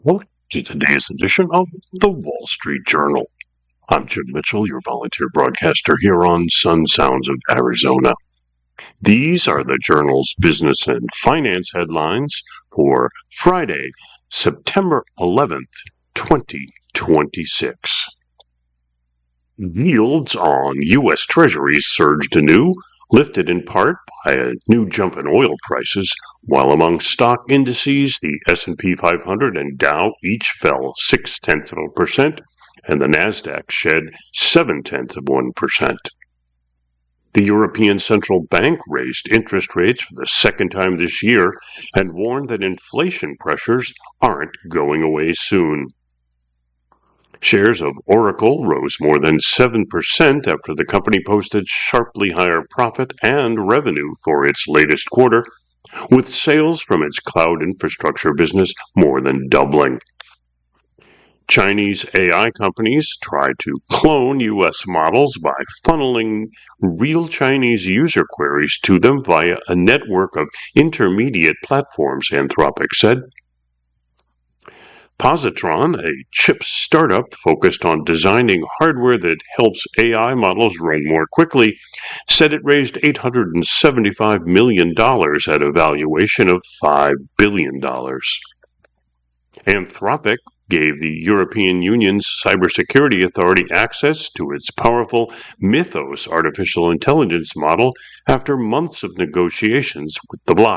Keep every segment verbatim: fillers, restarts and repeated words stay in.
Welcome to today's edition of the Wall Street Journal. I'm Jim Mitchell, your volunteer broadcaster here on Sun Sounds of Arizona. These are the Journal's business and finance headlines for Friday, September eleventh, twenty twenty-six. Yields on U S Treasuries surged anew, lifted in part by a new jump in oil prices, while among stock indices, the S and P five hundred and Dow each fell six-tenths of a percent, and the Nasdaq shed seven-tenths of one percent. The European Central Bank raised interest rates for the second time this year and warned that inflation pressures aren't going away soon. Shares of Oracle rose more than seven percent after the company posted sharply higher profit and revenue for its latest quarter, with sales from its cloud infrastructure business more than doubling. Chinese A I companies tried to clone U S models by funneling real Chinese user queries to them via a network of intermediate platforms, Anthropic said. Positron, a chip startup focused on designing hardware that helps A I models run more quickly, said it raised eight hundred seventy-five million dollars at a valuation of five billion dollars. Anthropic gave the European Union's cybersecurity authority access to its powerful Mythos artificial intelligence model after months of negotiations with the bloc.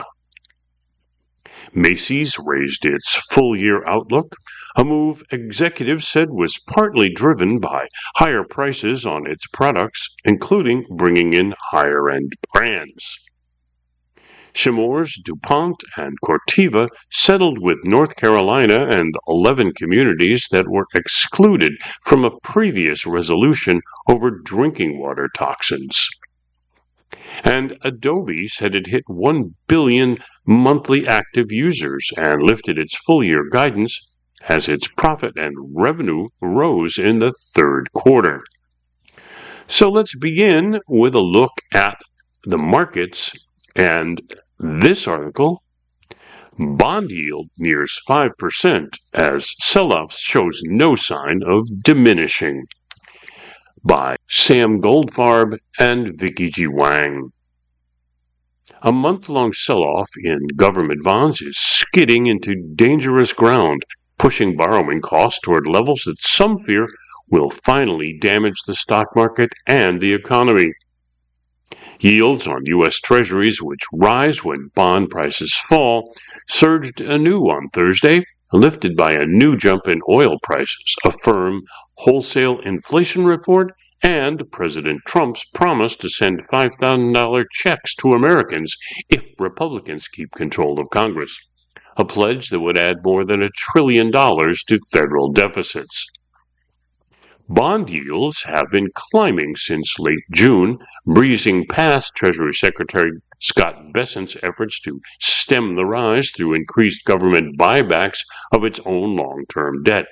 Macy's raised its full-year outlook, a move executives said was partly driven by higher prices on its products, including bringing in higher-end brands. Chemours, DuPont, and Corteva settled with North Carolina and eleven communities that were excluded from a previous resolution over drinking water toxins. And Adobe said it hit one billion monthly active users and lifted its full-year guidance as its profit and revenue rose in the third quarter. So let's begin with a look at the markets and this article. Bond yield nears five percent as sell-offs shows no sign of diminishing, by Sam Goldfarb and Vicky G. Wang. A month-long sell-off in government bonds is skidding into dangerous ground, pushing borrowing costs toward levels that some fear will finally damage the stock market and the economy. Yields on U S Treasuries, which rise when bond prices fall, surged anew on Thursday, lifted by a new jump in oil prices, a firm wholesale inflation report, and President Trump's promise to send five thousand dollars checks to Americans if Republicans keep control of Congress, a pledge that would add more than a trillion dollars to federal deficits. Bond yields have been climbing since late June, breezing past Treasury Secretary Scott Bessent's efforts to stem the rise through increased government buybacks of its own long-term debt.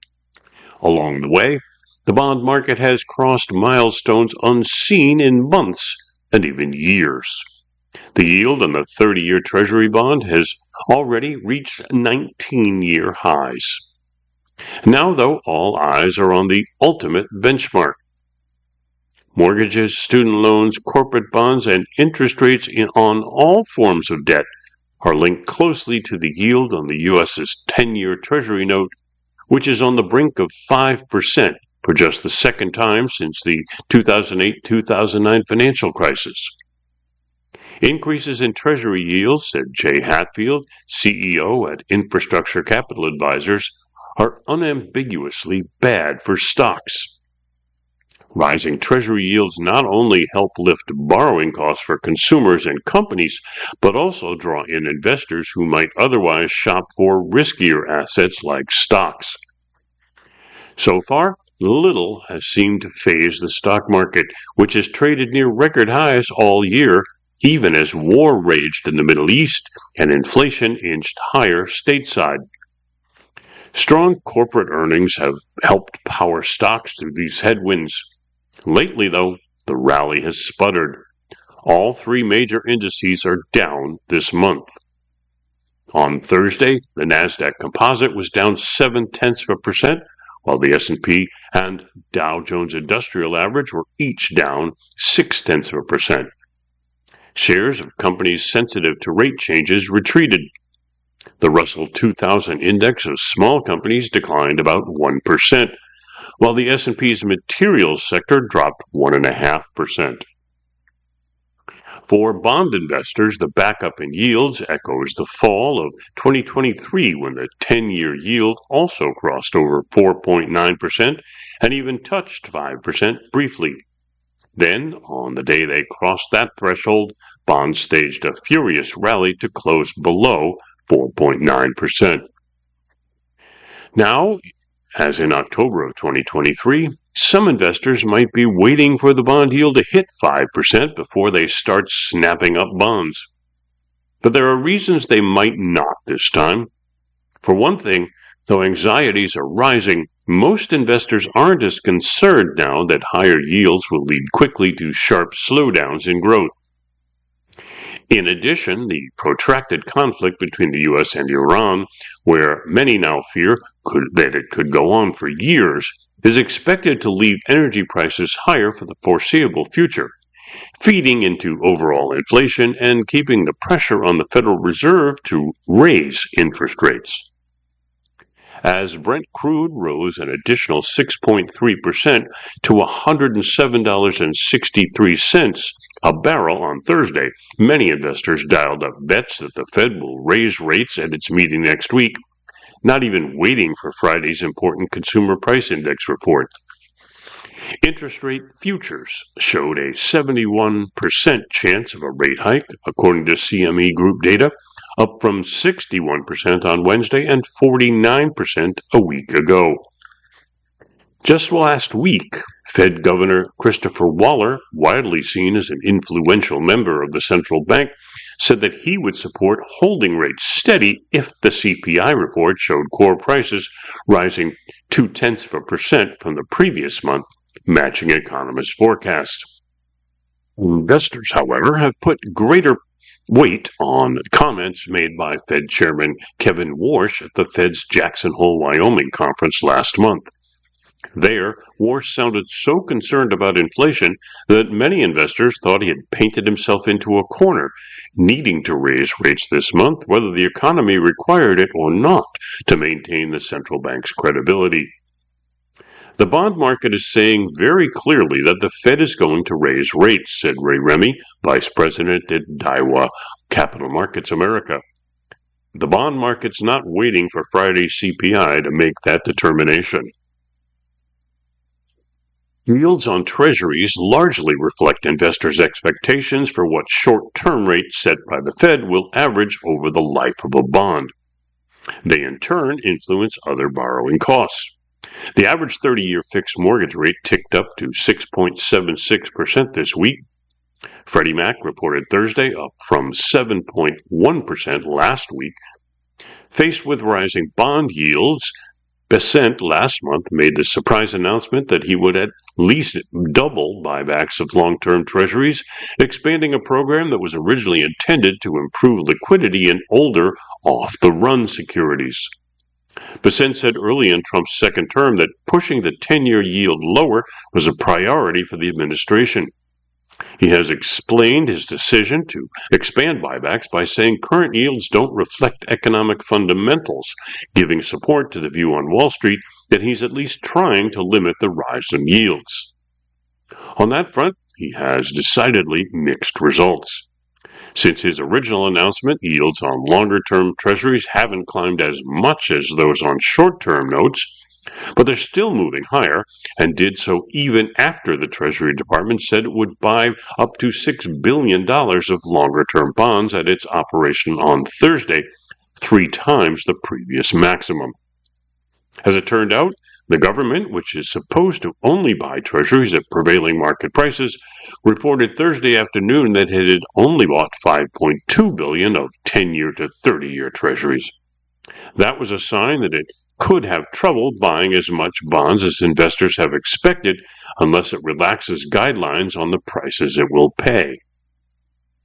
Along the way, the bond market has crossed milestones unseen in months and even years. The yield on the thirty-year Treasury bond has already reached nineteen-year highs. Now, though, all eyes are on the ultimate benchmark. Mortgages, student loans, corporate bonds, and interest rates in, on all forms of debt are linked closely to the yield on the U S's ten-year Treasury note, which is on the brink of five percent for just the second time since the two thousand eight two thousand nine financial crisis. Increases in Treasury yields, said Jay Hatfield, C E O at Infrastructure Capital Advisors, are unambiguously bad for stocks. Rising Treasury yields not only help lift borrowing costs for consumers and companies, but also draw in investors who might otherwise shop for riskier assets like stocks. So far, little has seemed to faze the stock market, which has traded near record highs all year, even as war raged in the Middle East and inflation inched higher stateside. Strong corporate earnings have helped power stocks through these headwinds. Lately, though, the rally has sputtered. All three major indices are down this month. On Thursday, the Nasdaq Composite was down seven tenths of a percent, while the S and P and Dow Jones Industrial Average were each down six tenths of a percent. Shares of companies sensitive to rate changes retreated. The Russell two thousand index of small companies declined about one percent, while the S and P's materials sector dropped one point five percent. For bond investors, the backup in yields echoes the fall of twenty twenty-three, when the ten-year yield also crossed over four point nine percent and even touched five percent briefly. Then, on the day they crossed that threshold, bonds staged a furious rally to close below four point nine percent. Now, as in October of twenty twenty-three, some investors might be waiting for the bond yield to hit five percent before they start snapping up bonds. But there are reasons they might not this time. For one thing, though anxieties are rising, most investors aren't as concerned now that higher yields will lead quickly to sharp slowdowns in growth. In addition, the protracted conflict between the U S and Iran, where many now fear could, that it could go on for years, is expected to leave energy prices higher for the foreseeable future, feeding into overall inflation and keeping the pressure on the Federal Reserve to raise interest rates. As Brent crude rose an additional six point three percent to one hundred seven dollars and sixty-three cents a barrel on Thursday, many investors dialed up bets that the Fed will raise rates at its meeting next week, not even waiting for Friday's important Consumer Price Index report. Interest rate futures showed a seventy-one percent chance of a rate hike, according to C M E Group data, up from sixty-one percent on Wednesday and forty-nine percent a week ago. Just last week, Fed Governor Christopher Waller, widely seen as an influential member of the central bank, said that he would support holding rates steady if the C P I report showed core prices rising two-tenths of a percent from the previous month, matching economists' forecasts. Investors, however, have put greater weight on comments made by Fed Chairman Kevin Warsh at the Fed's Jackson Hole, Wyoming conference last month. There, Warsh sounded so concerned about inflation that many investors thought he had painted himself into a corner, needing to raise rates this month, whether the economy required it or not, to maintain the central bank's credibility. The bond market is saying very clearly that the Fed is going to raise rates, said Ray Remy, vice president at Daiwa Capital Markets America. The bond market's not waiting for Friday's C P I to make that determination. Yields on treasuries largely reflect investors' expectations for what short-term rate set by the Fed will average over the life of a bond. They in turn influence other borrowing costs. The average thirty-year fixed mortgage rate ticked up to six point seven six percent this week. Freddie Mac reported Thursday, up from seven point one percent last week. Faced with rising bond yields, Bessent last month made the surprise announcement that he would at least double buybacks of long-term treasuries, expanding a program that was originally intended to improve liquidity in older, off-the-run securities. Bessent said early in Trump's second term that pushing the ten-year yield lower was a priority for the administration. He has explained his decision to expand buybacks by saying current yields don't reflect economic fundamentals, giving support to the view on Wall Street that he's at least trying to limit the rise in yields. On that front, he has decidedly mixed results. Since his original announcement, yields on longer-term treasuries haven't climbed as much as those on short-term notes, but they're still moving higher, and did so even after the Treasury Department said it would buy up to six billion dollars of longer-term bonds at its operation on Thursday, three times the previous maximum. As it turned out, the government, which is supposed to only buy treasuries at prevailing market prices, reported Thursday afternoon that it had only bought five point two billion dollars of ten-year to thirty-year treasuries. That was a sign that it could have trouble buying as much bonds as investors have expected unless it relaxes guidelines on the prices it will pay.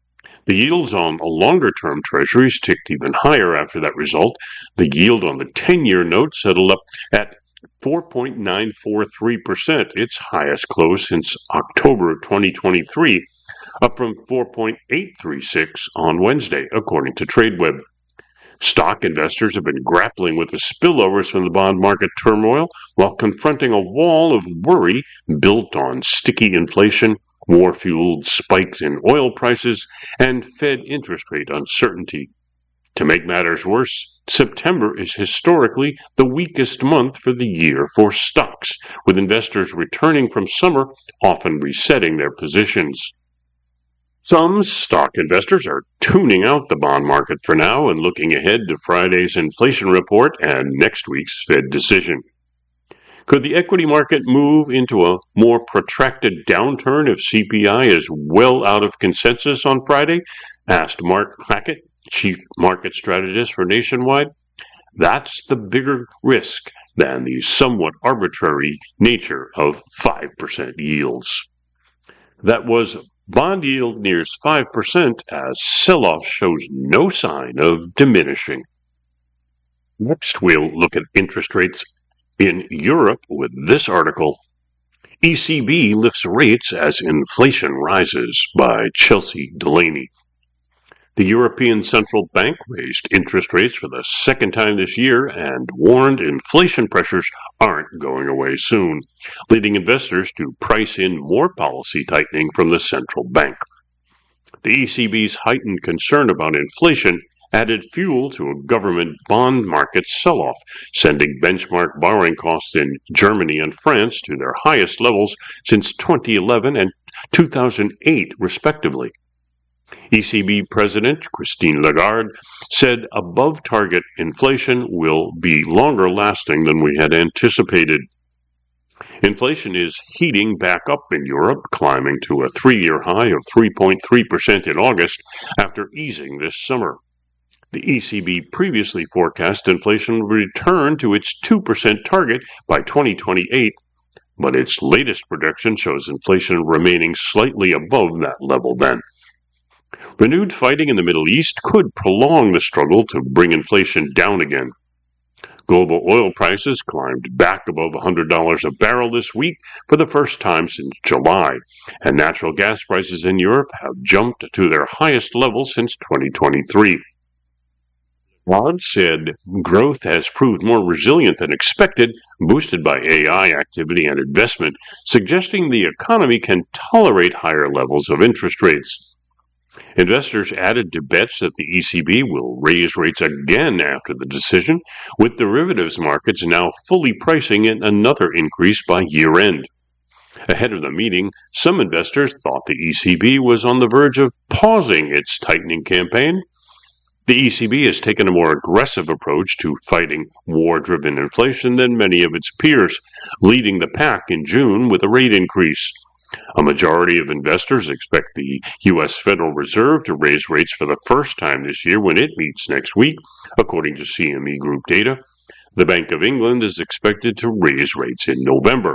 The yields on longer-term treasuries ticked even higher after that result. The yield on the ten-year note settled up at four point nine four three percent, its highest close since October twenty twenty-three, up from four point eight three six on Wednesday, according to TradeWeb. Stock investors have been grappling with the spillovers from the bond market turmoil while confronting a wall of worry built on sticky inflation, war-fueled spikes in oil prices, and Fed interest rate uncertainty. To make matters worse, September is historically the weakest month for the year for stocks, with investors returning from summer often resetting their positions. Some stock investors are tuning out the bond market for now and looking ahead to Friday's inflation report and next week's Fed decision. Could the equity market move into a more protracted downturn if C P I is well out of consensus on Friday? Asked Mark Hackett, Chief Market Strategist for Nationwide. That's the bigger risk than the somewhat arbitrary nature of five percent yields. That was bond yield nears five percent as sell-off shows no sign of diminishing. Next, we'll look at interest rates in Europe with this article. E C B lifts rates as inflation rises by Chelsea Delaney. The European Central Bank raised interest rates for the second time this year and warned inflation pressures aren't going away soon, leading investors to price in more policy tightening from the central bank. The E C B's heightened concern about inflation added fuel to a government bond market sell-off, sending benchmark borrowing costs in Germany and France to their highest levels since twenty eleven and two thousand eight, respectively. E C B President Christine Lagarde said above-target inflation will be longer lasting than we had anticipated. Inflation is heating back up in Europe, climbing to a three-year high of three point three percent in August after easing this summer. The E C B previously forecast inflation would return to its two percent target by twenty twenty-eight, but its latest projection shows inflation remaining slightly above that level then. Renewed fighting in the Middle East could prolong the struggle to bring inflation down again. Global oil prices climbed back above one hundred dollars a barrel this week for the first time since July, and natural gas prices in Europe have jumped to their highest level since twenty twenty-three. Lagarde said growth has proved more resilient than expected, boosted by A I activity and investment, suggesting the economy can tolerate higher levels of interest rates. Investors added to bets that the E C B will raise rates again after the decision, with derivatives markets now fully pricing in another increase by year-end. Ahead of the meeting, some investors thought the E C B was on the verge of pausing its tightening campaign. The E C B has taken a more aggressive approach to fighting war-driven inflation than many of its peers, leading the pack in June with a rate increase. A majority of investors expect the U S Federal Reserve to raise rates for the first time this year when it meets next week, according to C M E Group data. The Bank of England is expected to raise rates in November.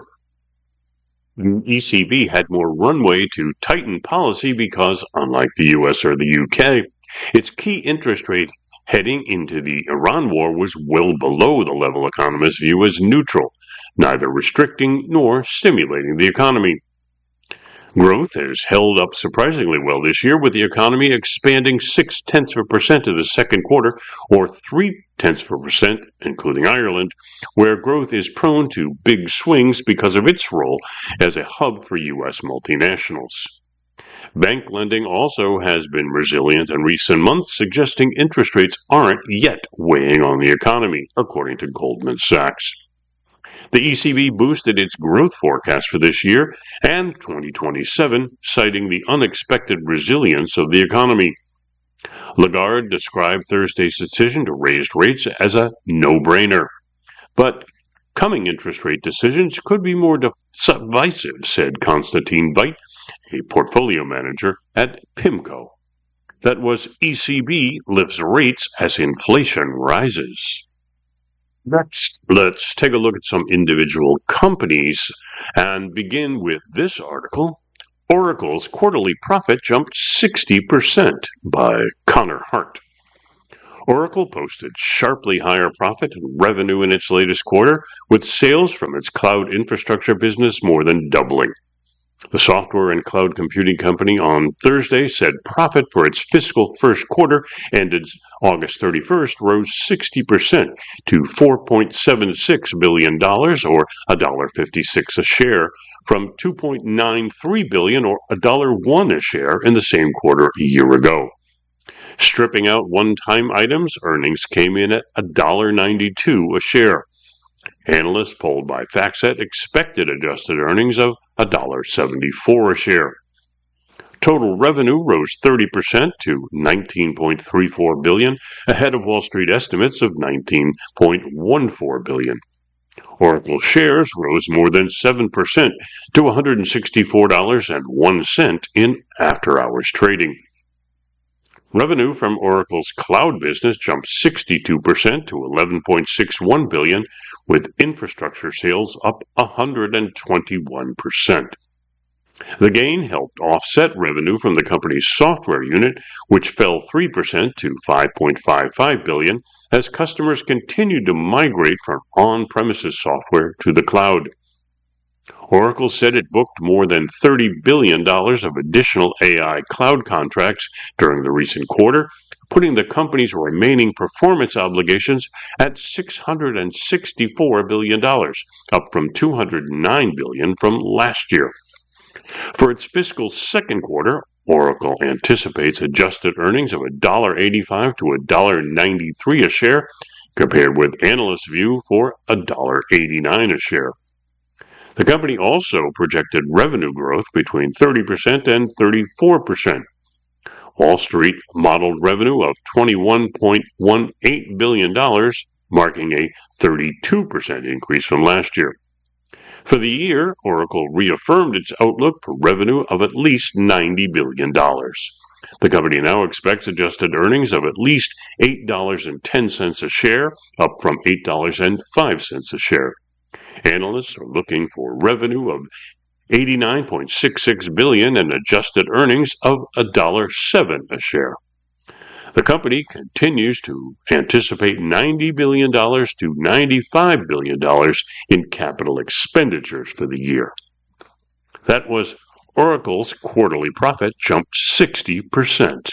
The E C B had more runway to tighten policy because, unlike the U S or the U K, its key interest rate heading into the Iran war was well below the level economists view as neutral, neither restricting nor stimulating the economy. Growth has held up surprisingly well this year, with the economy expanding six-tenths of a percent in the second quarter, or three-tenths of a percent, including Ireland, where growth is prone to big swings because of its role as a hub for U S multinationals. Bank lending also has been resilient in recent months, suggesting interest rates aren't yet weighing on the economy, according to Goldman Sachs. The E C B boosted its growth forecast for this year and twenty twenty-seven, citing the unexpected resilience of the economy. Lagarde described Thursday's decision to raise rates as a no-brainer. But coming interest rate decisions could be more decisive, said Konstantin Veit, a portfolio manager at PIMCO. That was E C B lifts rates as inflation rises. Next, let's take a look at some individual companies and begin with this article. Oracle's quarterly profit jumped sixty percent by Connor Hart. Oracle posted sharply higher profit and revenue in its latest quarter, with sales from its cloud infrastructure business more than doubling. The software and cloud computing company on Thursday said profit for its fiscal first quarter, ended August thirty-first, rose sixty percent to four point seven six billion dollars, or one dollar and fifty-six cents a share, from two point nine three billion dollars, or one dollar and one cent a share, in the same quarter a year ago. Stripping out one-time items, earnings came in at one dollar and ninety-two cents a share. Analysts polled by FactSet expected adjusted earnings of one dollar and seventy-four cents a share. Total revenue rose thirty percent to nineteen point three four billion dollars, ahead of Wall Street estimates of nineteen point one four billion dollars. Oracle shares rose more than seven percent to one hundred sixty-four dollars and one cent in after-hours trading. Revenue from Oracle's cloud business jumped sixty-two percent to eleven point six one billion dollars, with infrastructure sales up one hundred twenty-one percent. The gain helped offset revenue from the company's software unit, which fell three percent to five point five five billion dollars, as customers continued to migrate from on-premises software to the cloud. Oracle said it booked more than thirty billion dollars of additional A I cloud contracts during the recent quarter, putting the company's remaining performance obligations at six hundred sixty-four billion dollars, up from two hundred nine billion dollars from last year. For its fiscal second quarter, Oracle anticipates adjusted earnings of one dollar and eighty-five cents to one dollar and ninety-three cents a share, compared with analysts' view for one dollar and eighty-nine cents a share. The company also projected revenue growth between thirty percent and thirty-four percent. Wall Street modeled revenue of twenty-one point one eight billion dollars, marking a thirty-two percent increase from last year. For the year, Oracle reaffirmed its outlook for revenue of at least ninety billion dollars. The company now expects adjusted earnings of at least eight dollars and ten cents a share, up from eight dollars and five cents a share. Analysts are looking for revenue of eighty-nine point six six billion dollars and adjusted earnings of one dollar and seven cents a share. The company continues to anticipate ninety billion dollars to ninety-five billion dollars in capital expenditures for the year. That was Oracle's quarterly profit jumped sixty percent.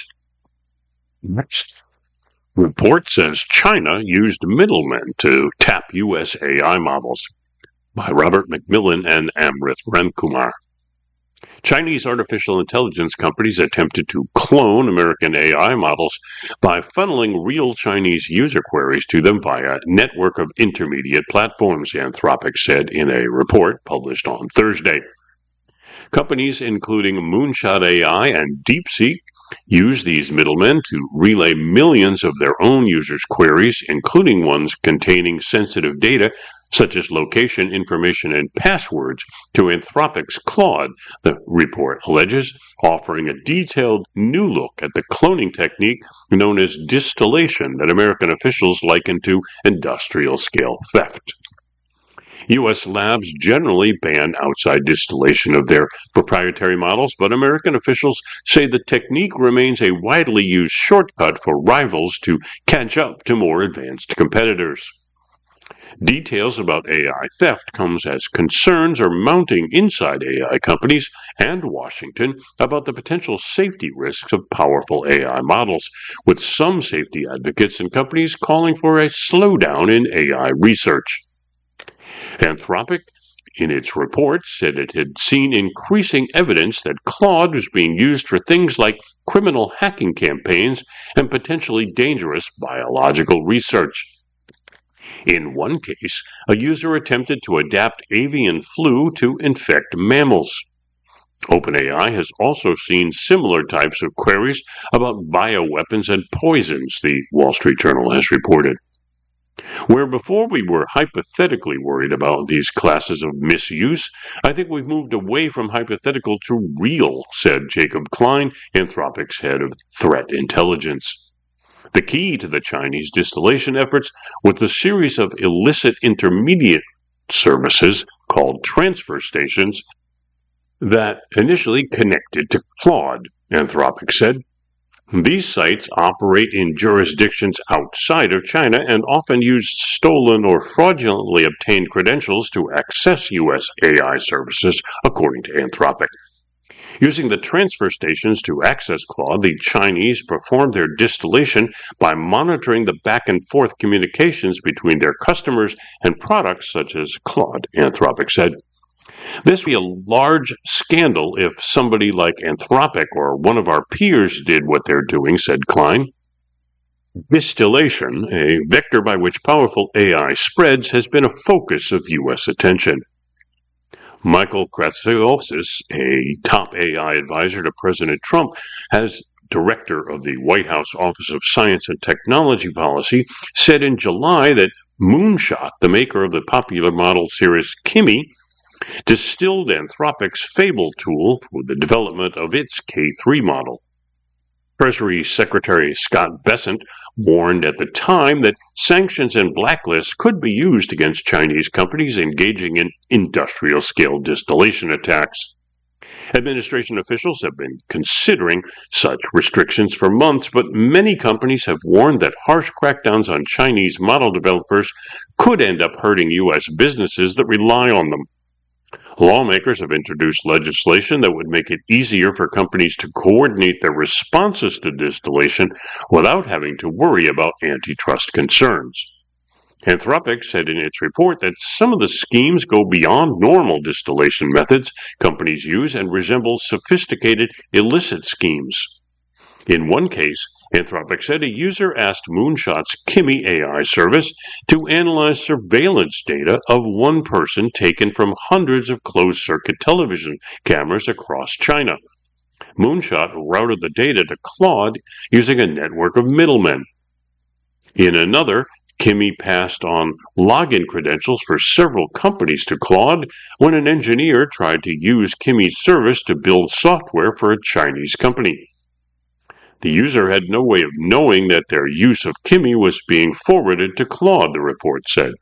Next. Report says China used middlemen to tap U S A I models, by Robert McMillan and Amrit Ramkumar. Chinese artificial intelligence companies attempted to clone American A I models by funneling real Chinese user queries to them via a network of intermediate platforms, Anthropic said in a report published on Thursday. Companies including Moonshot A I and DeepSeek use these middlemen to relay millions of their own users' queries, including ones containing sensitive data such as location information and passwords, to Anthropic's Claude, the report alleges, offering a detailed new look at the cloning technique known as distillation that American officials liken to industrial-scale theft. U S labs generally ban outside distillation of their proprietary models, but American officials say the technique remains a widely used shortcut for rivals to catch up to more advanced competitors. Details about A I theft comes as concerns are mounting inside A I companies and Washington about the potential safety risks of powerful A I models, with some safety advocates and companies calling for a slowdown in A I research. Anthropic, in its report, said it had seen increasing evidence that Claude was being used for things like criminal hacking campaigns and potentially dangerous biological research. In one case, a user attempted to adapt avian flu to infect mammals. OpenAI has also seen similar types of queries about bioweapons and poisons, the Wall Street Journal has reported. Where before we were hypothetically worried about these classes of misuse, I think we've moved away from hypothetical to real, said Jacob Klein, Anthropic's head of threat intelligence. The key to the Chinese distillation efforts was the series of illicit intermediate services called transfer stations that initially connected to Claude, Anthropic said. These sites operate in jurisdictions outside of China and often use stolen or fraudulently obtained credentials to access U S A I services, according to Anthropic. Using the transfer stations to access Claude, the Chinese performed their distillation by monitoring the back-and-forth communications between their customers and products such as Claude, Anthropic said. This would be a large scandal if somebody like Anthropic or one of our peers did what they're doing, said Klein. Distillation, a vector by which powerful A I spreads, has been a focus of U S attention. Michael Kratsios, a top A I advisor to President Trump, as director of the White House Office of Science and Technology Policy, said in July that Moonshot, the maker of the popular model series Kimi, distilled Anthropic's Fable tool for the development of its K three model. Treasury Secretary Scott Bessent warned at the time that sanctions and blacklists could be used against Chinese companies engaging in industrial-scale distillation attacks. Administration officials have been considering such restrictions for months, but many companies have warned that harsh crackdowns on Chinese model developers could end up hurting U S businesses that rely on them. Lawmakers have introduced legislation that would make it easier for companies to coordinate their responses to distillation without having to worry about antitrust concerns. Anthropic said in its report that some of the schemes go beyond normal distillation methods companies use and resemble sophisticated illicit schemes. In one case, Anthropic said a user asked Moonshot's Kimi A I service to analyze surveillance data of one person taken from hundreds of closed-circuit television cameras across China. Moonshot routed the data to Claude using a network of middlemen. In another, Kimi passed on login credentials for several companies to Claude when an engineer tried to use Kimi's service to build software for a Chinese company. The user had no way of knowing that their use of Kimi was being forwarded to Claude, the report said.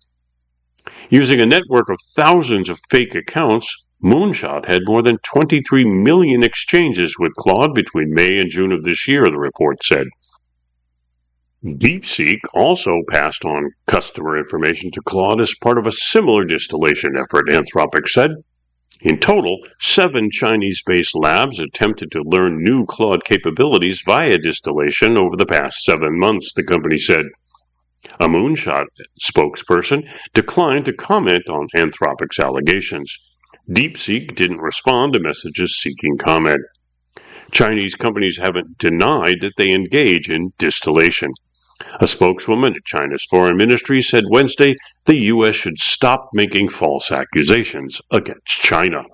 Using a network of thousands of fake accounts, Moonshot had more than twenty-three million exchanges with Claude between May and June of this year, the report said. DeepSeek also passed on customer information to Claude as part of a similar distillation effort, Anthropic said. In total, seven Chinese-based labs attempted to learn new Claude capabilities via distillation over the past seven months, the company said. A Moonshot spokesperson declined to comment on Anthropic's allegations. DeepSeek didn't respond to messages seeking comment. Chinese companies haven't denied that they engage in distillation. A spokeswoman at China's foreign ministry said Wednesday the U S should stop making false accusations against China.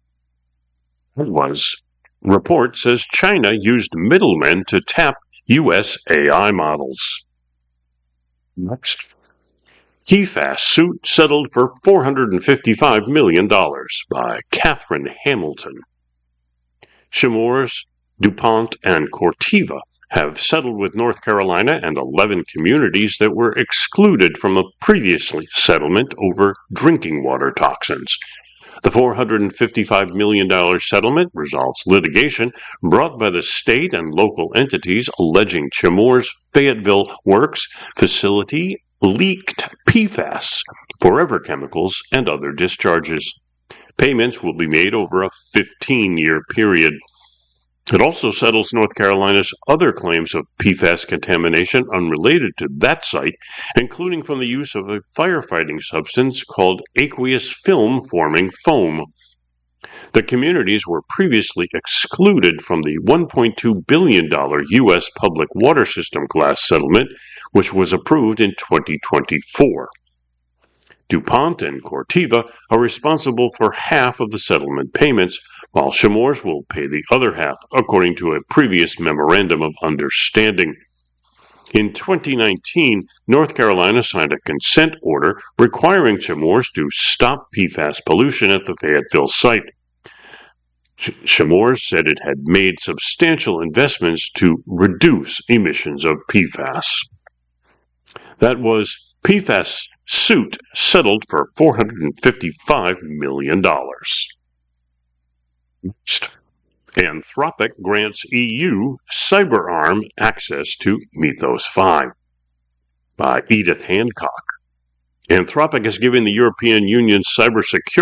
It was. Report says China used middlemen to tap U S A I models. Next. P FAS suit settled for four hundred fifty-five million dollars by Catherine Hamilton. Chemours, DuPont, and Corteva have settled with North Carolina and eleven communities that were excluded from a previous settlement over drinking water toxins. The four hundred fifty-five million dollars settlement resolves litigation brought by the state and local entities alleging Chemours' Fayetteville Works facility leaked P FAS, forever chemicals, and other discharges. Payments will be made over a fifteen-year period. It also settles North Carolina's other claims of P FAS contamination unrelated to that site, including from the use of a firefighting substance called aqueous film-forming foam. The communities were previously excluded from the one point two billion dollars U S public water system class settlement, which was approved in twenty twenty-four. DuPont and Corteva are responsible for half of the settlement payments, while Chemours will pay the other half, according to a previous memorandum of understanding. In twenty nineteen, North Carolina signed a consent order requiring Chemours to stop P FAS pollution at the Fayetteville site. Chemours said it had made substantial investments to reduce emissions of P FAS. That was P FAS suit settled for four hundred fifty-five million dollars. Next, Anthropic grants E U CyberArm access to Mythos five by Edith Hancock. Anthropic is giving the European Union's cybersecurity